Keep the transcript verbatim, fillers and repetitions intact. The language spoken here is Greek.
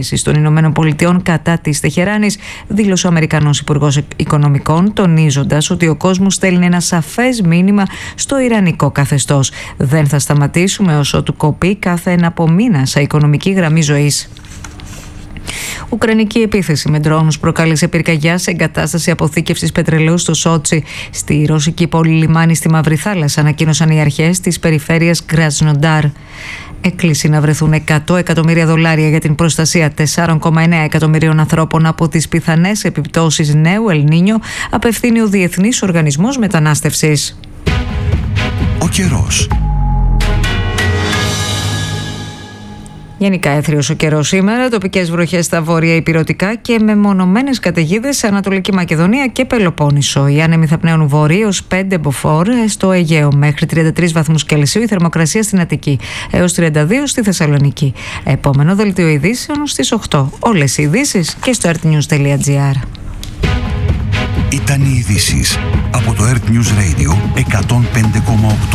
των Ηνωμένων Πολιτειών κατά της Τεχεράνης, δήλωσε ο Αμερικανός Υπουργός Οικονομικών, τονίζοντας ότι ο κόσμος στέλνει ένα σαφές μήνυμα στο ιρανικό καθεστώς. Δεν θα σταματήσουμε όσο του κοπεί κάθε ένα από μήνα σε οικονομική γραμμή ζωής. Ουκρανική επίθεση με ντρόουνους προκάλεσε πυρκαγιά σε εγκατάσταση αποθήκευσης πετρελαίου στο Σότσι. Στη ρωσική πόλη λιμάνι στη Μαύρη Θάλασσα, ανακοίνωσαν οι αρχές της περιφέρειας Κρασνοντάρ. Έκλεισε να βρεθούν εκατό εκατομμύρια δολάρια για την προστασία τεσσάρων κόμμα εννέα εκατομμυρίων ανθρώπων από τις πιθανές επιπτώσεις νέου Ελ Νίνιο, απευθύνει ο Διεθνής Οργανισμός Μετανάστευσης. Ο καιρός. Γενικά έθριος ο καιρός σήμερα, τοπικές βροχές στα βόρεια υπηρετικά και μεμονωμένες καταιγίδες σε Ανατολική Μακεδονία και Πελοπόννησο. Οι άνεμοι θα πνέουν βορείως πέντε μποφόρ στο Αιγαίο, μέχρι τριάντα τρεις βαθμούς Κελσίου η θερμοκρασία στην Αττική, έως τριάντα δύο στη Θεσσαλονίκη. Επόμενο δελτίο ειδήσεων στις οκτώ. Όλες οι ειδήσεις και στο ερτνιούς τελεία τζι άρ. Ήταν οι ειδήσεις από το Earth News Radio εκατόν πέντε κόμμα οκτώ.